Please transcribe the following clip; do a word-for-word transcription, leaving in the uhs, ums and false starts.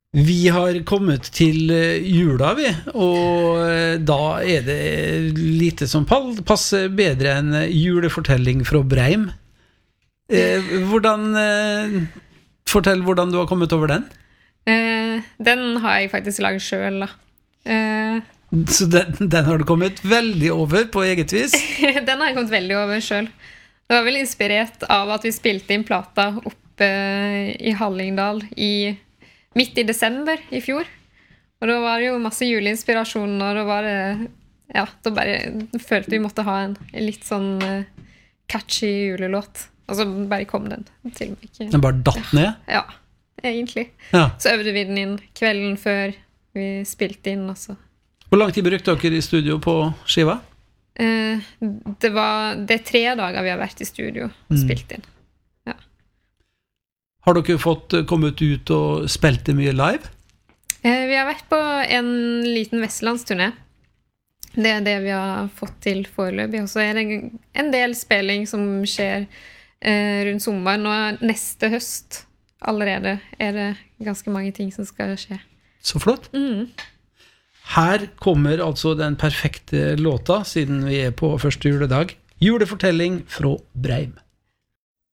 Vi har kommet til jula, vi, og da er det lite som passer bedre enn julefortelling fra Breim. Eh, hvordan, eh, fortell hvordan du har kommet over den. Eh, den har jeg faktisk laget selv, da. Eh, Så den, den har du kommet veldig over på eget vis? den har jeg kommet veldig over selv. Det var vel inspirert av at vi spilte inn plata oppe i Hallingdal i midt i desember i fjor. Og da var det jo masse juleinspirasjon, og da var det, ja, da bare følte vi måtte ha en litt sånn uh, catchy julelåt. Og så bare kom den til meg. Den bare datt ned? Ja, egentlig. Ja. Så øvde vi den inn kvelden før vi spilte inn, altså. Hvor lang tid brukte dere i studio på skiva? Uh, det var, det er tre dager vi har vært i studio og Mm. spilt inn. Har dere fått kommet ut og spilt det mye live? Eh, vi har vært på en liten vestlandsturné. Det er det vi har fått til foreløpig. Og så er det en del spilling som skjer eh, rundt sommeren. Og neste høst allerede er det ganske mange ting som skal skje. Så flott. Mm. Her kommer altså den perfekte låta, siden vi er på første juledag. Julefortelling fra Breim.